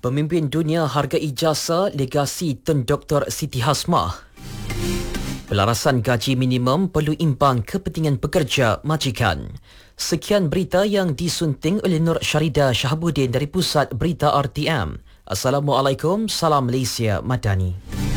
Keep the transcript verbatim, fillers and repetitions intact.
Pemimpin dunia hargai jasa legasi Tun Doktor Siti Hasmah. Pelarasan gaji minimum perlu imbang kepentingan pekerja majikan. Sekian berita yang disunting oleh Nur Syarida Shahabuddin dari Pusat Berita R T M. Assalamualaikum, salam Malaysia Madani.